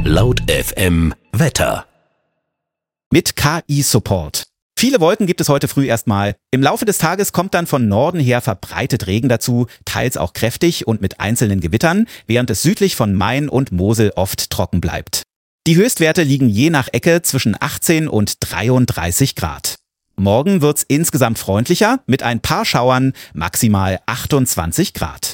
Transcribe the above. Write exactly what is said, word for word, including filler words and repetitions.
Laut F M Wetter. Mit K I-Support. Viele Wolken gibt es heute früh erstmal. Im Laufe des Tages kommt dann von Norden her verbreitet Regen dazu, teils auch kräftig und mit einzelnen Gewittern, während es südlich von Main und Mosel oft trocken bleibt. Die Höchstwerte liegen je nach Ecke zwischen achtzehn und dreiunddreißig Grad. Morgen wird's insgesamt freundlicher mit ein paar Schauern, maximal achtundzwanzig Grad.